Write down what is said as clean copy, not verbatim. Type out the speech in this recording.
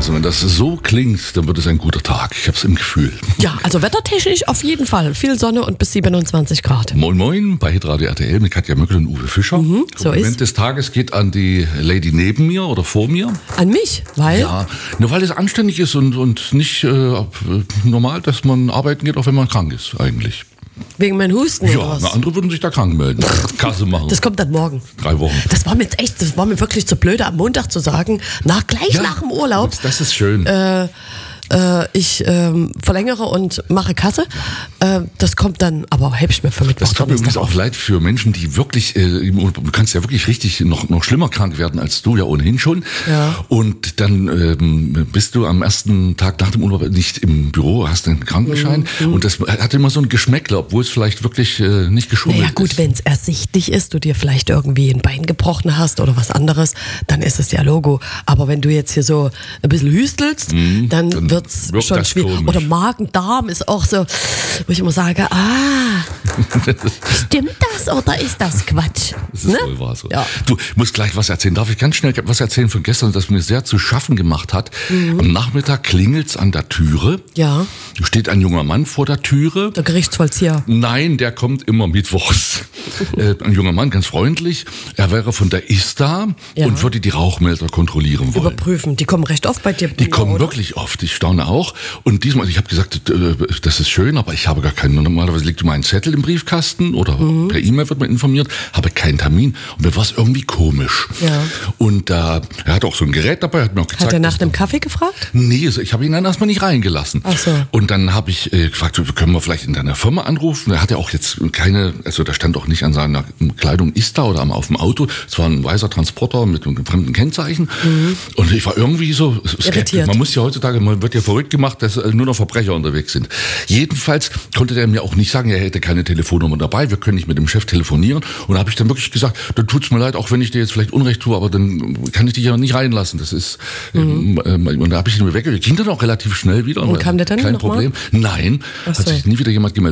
Also wenn das so klingt, dann wird es ein guter Tag. Ich habe es im Gefühl. Ja, also wettertechnisch auf jeden Fall. Viel Sonne und bis 27 Grad. Moin Moin bei Hitradio RTL mit Katja Möckel und Uwe Fischer. so Moment ist. des Tages geht an die Lady neben mir oder vor mir. An mich, weil? Ja, nur weil es anständig ist und nicht normal, dass man arbeiten geht, auch wenn man krank ist eigentlich. Wegen meinem Husten Ja, oder was? andere würden sich da krank melden. Kasse machen. Das kommt dann morgen. 3 Wochen. Das war mir wirklich zu blöde, am Montag zu sagen, gleich nach dem Urlaub, Das ist schön. ich verlängere und mache Kasse. Das kommt dann, aber heb ich mir für Mittwoch. Das tut mir übrigens auch leid für Menschen, die wirklich, du kannst ja wirklich richtig noch schlimmer krank werden als du ja ohnehin schon. Ja. Und dann bist du am ersten Tag nach dem Urlaub nicht im Büro, hast einen Krankenschein und das hat immer so ein Geschmäckle, obwohl es vielleicht wirklich nicht geschummelt Naja gut, ist. wenn es ersichtlich ist, du dir vielleicht irgendwie ein Bein gebrochen hast oder was anderes, dann ist es ja Logo. Aber wenn du jetzt hier so ein bisschen hüstelst, dann wird's wirkt schon das schwierig. komisch. Oder Magen-Darm ist auch so, wo ich immer sage, stimmt das oder ist das Quatsch? Das ist wohl wahr so. Ja. Du musst gleich was erzählen. Darf ich ganz schnell was erzählen von gestern, das mir sehr zu schaffen gemacht hat? Am Nachmittag klingelt's an der Türe. Ja, Steht ein junger Mann vor der Türe. der Gerichtsvollzieher. Nein, der kommt immer mittwochs. Ein junger Mann, ganz freundlich. Er wäre von der ISTA Ja. und würde die Rauchmelder kontrollieren wollen. Überprüfen. Die kommen recht oft bei dir. Die kommen oder? wirklich oft, ich staune auch. Und diesmal, ich habe gesagt, das ist schön, aber ich habe gar keinen. Normalerweise liegt immer ein Zettel im Briefkasten oder per E-Mail wird man informiert, habe keinen Termin. Und mir war es irgendwie komisch. Ja. Und er hat auch so ein Gerät dabei, hat mir auch gezeigt. Hat er nach dass- einem Kaffee gefragt? Nee, ich habe ihn dann erstmal nicht reingelassen. Ach so. Und dann habe ich gefragt, können wir vielleicht in deiner Firma anrufen? Er hatte auch jetzt keine, also da stand auch nicht an seiner Kleidung ISTA oder auf dem Auto. Es war ein weißer Transporter mit einem fremden Kennzeichen. Und ich war irgendwie so skeptisch. Irritiert. Man muss ja heutzutage, man wird ja verrückt gemacht, dass nur noch Verbrecher unterwegs sind. Jedenfalls konnte der mir auch nicht sagen, er hätte keine Telefonnummer dabei, wir können nicht mit dem Chef telefonieren. Und da habe ich dann wirklich gesagt, dann tut's mir leid, auch wenn ich dir jetzt vielleicht Unrecht tue, aber dann kann ich dich ja nicht reinlassen. Das ist, und da habe ich ihn weggegeben. Ging dann auch relativ schnell wieder. Und kam der dann Kein noch mal? Problem. Nein, Ach hat so. sich nie wieder jemand gemeldet.